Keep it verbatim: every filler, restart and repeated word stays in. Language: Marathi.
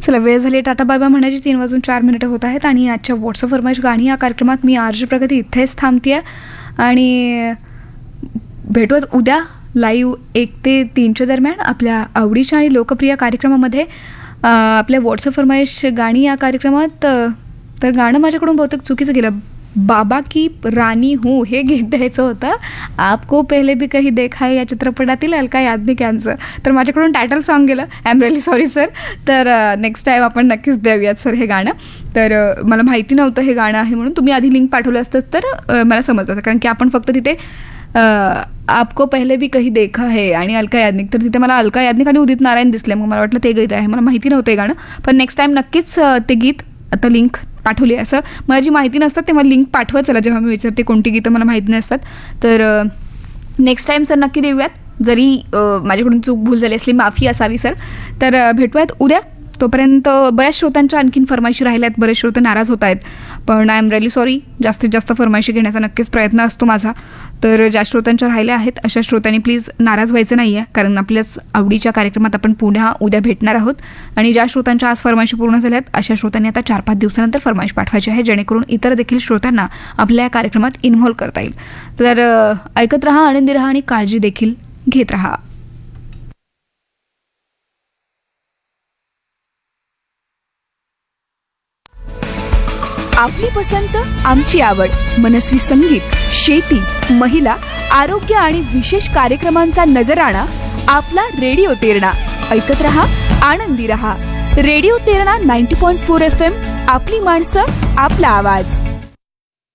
चला, वेळ झाली टाटा बाबा म्हणायची. तीन वाजून चार मिनिटं होत आहेत आणि आजच्या व्हॉट्सअप फरमाईश गाणी या कार्यक्रमात मी आरजी प्रगती इथेच थांबते आहे आणि भेटूयात उद्या लाईव्ह एक ते तीनच्या दरम्यान आपल्या आवडीच्या आणि लोकप्रिय कार्यक्रमामध्ये. आपल्या व्हॉट्सअप फरमाईश गाणी या कार्यक्रमात तर गाणं माझ्याकडून बहुतेक चुकीचं गेलं. बाबा की राणी हूँ हे गीत द्यायचं होतं. आपको पहले भी कहीं देखा है या चित्रपटातील अलका याज्ञिक यांचं, तर माझ्याकडून टायटल सॉन्ग गेलं. I am really sorry sir. तर नेक्स्ट टाईम आपण नक्कीच देऊयात सर हे गाणं. तर मला माहिती नव्हतं हे गाणं आहे म्हणून. तुम्ही आधी लिंक पाठवलं असतं तर मला समजलं, कारण की आपण फक्त तिथे आपको पहले भी कहीं देखा है आणि अलका याज्ञिक, तर तिथे मला अलका याज्ञिक आणि उदित नारायण दिसले. मग मला वाटलं ते गीत आहे, मला माहिती नव्हतं हे गाणं. पण नेक्स्ट टाईम नक्कीच ते गीत आता लिंक पाठवली. असं मला जी माहिती नसतात तेव्हा लिंक पाठवत चला जेव्हा मी विचारते कोणती गीतं मला माहिती नसतात. तर नेक्स्ट टाईम सर नक्की देऊयात. जरी माझ्याकडून चूक भूल झाली असली माफी असावी सर. तर भेटूयात उद्या. तोपर्यंत बऱ्याच श्रोत्यांच्या आणखीन फरमाईशी राहिल्या आहेत. बरेच श्रोते नाराज होत आहेत, पण आय एम रिअली सॉरी. जास्तीत जास्त फरमाईशी घेण्याचा नक्कीच प्रयत्न असतो माझा. तर ज्या श्रोत्यांच्या राहिल्या आहेत अशा श्रोत्यांनी प्लीज नाराज व्हायचं नाही आहे, कारण आपल्याच आवडीच्या कार्यक्रमात आपण पुन्हा उद्या भेटणार आहोत. आणि ज्या श्रोत्यांच्या आज फरमाईशी पूर्ण झाल्या आहेत अशा श्रोत्यांनी आता चार पाच दिवसानंतर फरमाईश पाठवायची आहे, जेणेकरून इतर देखील श्रोत्यांना आपल्या या कार्यक्रमात इन्व्हॉल्व करता येईल. तर ऐकत रहा, आनंदी रहा आणि काळजी देखील घेत रहा. आपली पसंत आमची आवड. मनस्वी संगीत, शेती, महिला, आरोग्य आणि विशेष कार्यक्रमांचा नजराणा आपला रेडिओ तेरणा. ऐकत रहा, आनंदी रहा. Radio Terna ninety point four F M. आपली माणसं, आपला आवाज.